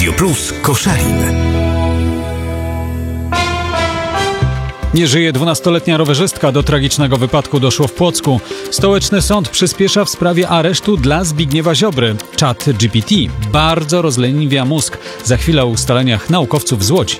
Radio Plus Koszalin. Nie żyje 12-letnia rowerzystka. Do tragicznego wypadku doszło w Płocku. Stołeczny sąd przyspiesza w sprawie aresztu dla Zbigniewa Ziobry. ChatGPT bardzo rozleniwia mózg. Za chwilę o ustaleniach naukowców z Łodzi.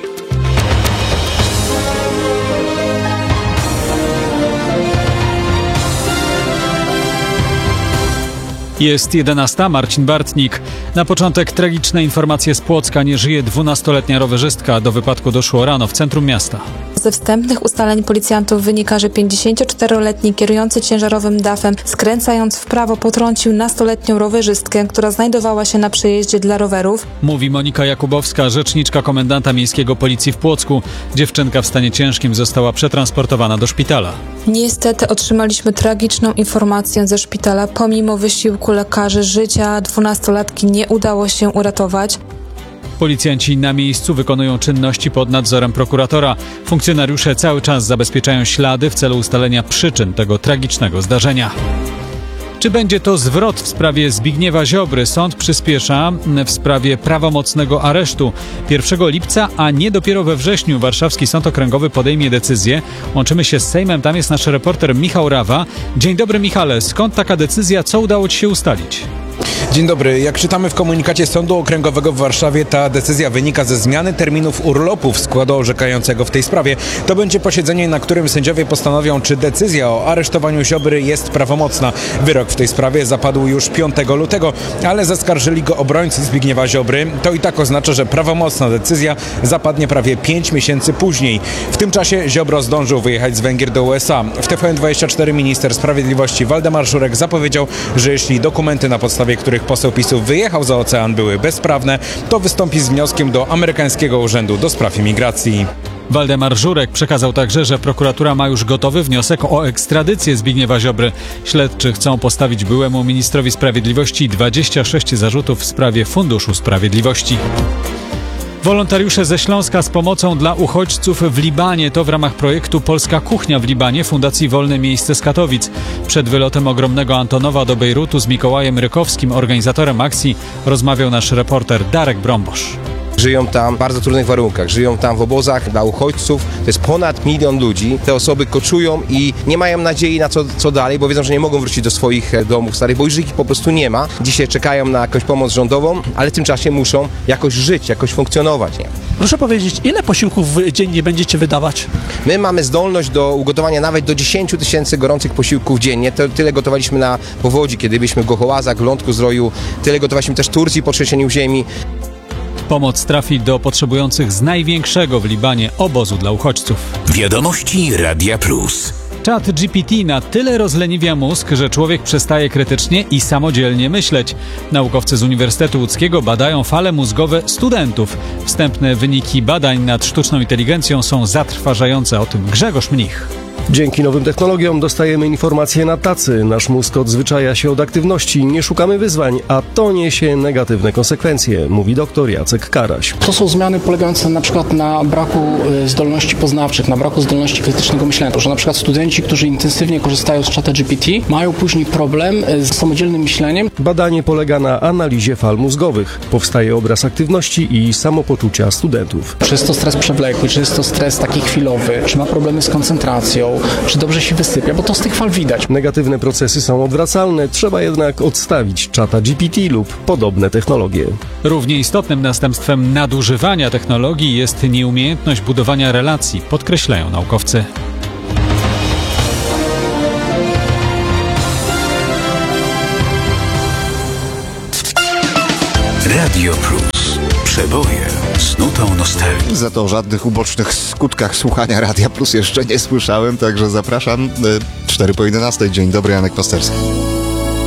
Jest 11. Marcin Bartnik. Na początek tragiczne informacje z Płocka. Nie żyje 12-letnia rowerzystka. Do wypadku doszło rano w centrum miasta. Ze wstępnych ustaleń policjantów wynika, że 54-letni kierujący ciężarowym DAF-em, skręcając w prawo, potrącił nastoletnią rowerzystkę, która znajdowała się na przejeździe dla rowerów. Mówi Monika Jakubowska, rzeczniczka komendanta miejskiego policji w Płocku. Dziewczynka w stanie ciężkim została przetransportowana do szpitala. Niestety otrzymaliśmy tragiczną informację ze szpitala. Pomimo wysiłku lekarzy życia 12-latki nie udało się uratować. Policjanci na miejscu wykonują czynności pod nadzorem prokuratora. Funkcjonariusze cały czas zabezpieczają ślady w celu ustalenia przyczyn tego tragicznego zdarzenia. Czy będzie to zwrot w sprawie Zbigniewa Ziobry? Sąd przyspiesza w sprawie prawomocnego aresztu. 1 lipca, a nie dopiero we wrześniu, Warszawski Sąd Okręgowy podejmie decyzję. Łączymy się z Sejmem, tam jest nasz reporter Michał Rawa. Dzień dobry, Michale. Skąd taka decyzja? Co udało Ci się ustalić? Dzień dobry. Jak czytamy w komunikacie Sądu Okręgowego w Warszawie, ta decyzja wynika ze zmiany terminów urlopów składu orzekającego w tej sprawie. To będzie posiedzenie, na którym sędziowie postanowią, czy decyzja o aresztowaniu Ziobry jest prawomocna. Wyrok w tej sprawie zapadł już 5 lutego, ale zaskarżyli go obrońcy Zbigniewa Ziobry. To i tak oznacza, że prawomocna decyzja zapadnie prawie 5 miesięcy później. W tym czasie Ziobro zdążył wyjechać z Węgier do USA. W TVN24 minister sprawiedliwości Waldemar Żurek zapowiedział, że jeśli dokumenty, na podstawie których poseł PiS-u wyjechał za ocean, były bezprawne, to wystąpi z wnioskiem do amerykańskiego urzędu do spraw imigracji. Waldemar Żurek przekazał także, że prokuratura ma już gotowy wniosek o ekstradycję Zbigniewa Ziobry. Śledczy chcą postawić byłemu ministrowi sprawiedliwości 26 zarzutów w sprawie Funduszu Sprawiedliwości. Wolontariusze ze Śląska z pomocą dla uchodźców w Libanie. To w ramach projektu Polska Kuchnia w Libanie Fundacji Wolne Miejsce z Katowic. Przed wylotem ogromnego Antonowa do Bejrutu z Mikołajem Rykowskim, organizatorem akcji, rozmawiał nasz reporter Darek Brombosz. Żyją tam w bardzo trudnych warunkach, żyją tam w obozach dla uchodźców, to jest ponad 1 milion ludzi. Te osoby koczują i nie mają nadziei na co dalej, bo wiedzą, że nie mogą wrócić do swoich domów starych, bo już ich po prostu nie ma. Dzisiaj czekają na jakąś pomoc rządową, ale w tym czasie muszą jakoś żyć, jakoś funkcjonować. Nie? Proszę powiedzieć, ile posiłków dziennie będziecie wydawać? My mamy zdolność do ugotowania nawet do 10 000 gorących posiłków dziennie. Tyle gotowaliśmy na powodzi, kiedy byliśmy w Gochołazach, w Lądku-Zdroju, tyle gotowaliśmy też w Turcji po trzęsieniu ziemi. Pomoc trafi do potrzebujących z największego w Libanie obozu dla uchodźców. Wiadomości Radia Plus. ChatGPT na tyle rozleniwia mózg, że człowiek przestaje krytycznie i samodzielnie myśleć. Naukowcy z Uniwersytetu Łódzkiego badają fale mózgowe studentów. Wstępne wyniki badań nad sztuczną inteligencją są zatrważające. O tym Grzegorz Mnich. Dzięki nowym technologiom dostajemy informacje na tacy. Nasz mózg odzwyczaja się od aktywności, nie szukamy wyzwań, a to niesie negatywne konsekwencje, mówi dr Jacek Karaś. To są zmiany polegające na przykład na braku zdolności poznawczych, na braku zdolności krytycznego myślenia. To, że na przykład studenci, którzy intensywnie korzystają z ChatGPT, mają później problem z samodzielnym myśleniem. Badanie polega na analizie fal mózgowych. Powstaje obraz aktywności i samopoczucia studentów. Czy jest to stres przewlekły, czy jest to stres taki chwilowy, czy ma problemy z koncentracją, czy dobrze się wysypia, bo to z tych fal widać. Negatywne procesy są odwracalne, trzeba jednak odstawić ChatGPT lub podobne technologie. Równie istotnym następstwem nadużywania technologii jest nieumiejętność budowania relacji, podkreślają naukowcy. Radio Plus. Przeboje z nutą nostalgii. Za to o żadnych ubocznych skutkach słuchania Radia Plus jeszcze nie słyszałem, także zapraszam 4 po 11. Dzień dobry, Janek Pasterski.